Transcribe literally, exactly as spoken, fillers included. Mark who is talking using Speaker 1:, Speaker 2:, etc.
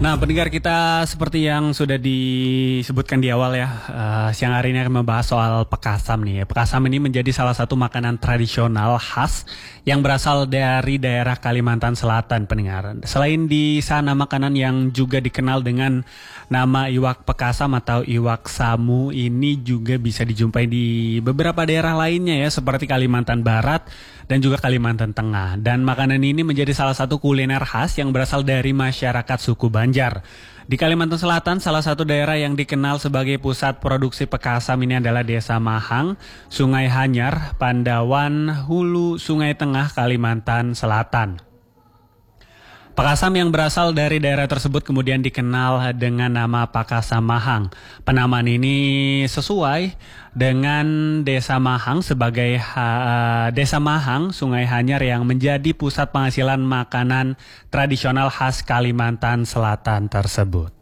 Speaker 1: Nah, pendengar kita seperti yang sudah disebutkan di awal ya, uh, siang hari ini akan membahas soal pekasam nih. Pekasam ini menjadi salah satu makanan tradisional khas yang berasal dari daerah Kalimantan Selatan, pendengar. Selain di sana makanan yang juga dikenal dengan nama iwak pekasam atau iwak samu ini juga bisa dijumpai di beberapa daerah lainnya ya, seperti Kalimantan Barat dan juga Kalimantan Tengah. Dan makanan ini menjadi salah satu kuliner khas yang berasal dari masyarakat suku Banjar. Di Kalimantan Selatan, salah satu daerah yang dikenal sebagai pusat produksi pekasam ini adalah Desa Mahang, Sungai Hanyar, Pandawan, Hulu, Sungai Tengah, Kalimantan Selatan. Pekasam yang berasal dari daerah tersebut kemudian dikenal dengan nama Pakasam Mahang. Penamaan ini sesuai dengan Desa Mahang sebagai uh, Desa Mahang, Sungai Hanyar yang menjadi pusat penghasilan makanan tradisional khas Kalimantan Selatan tersebut.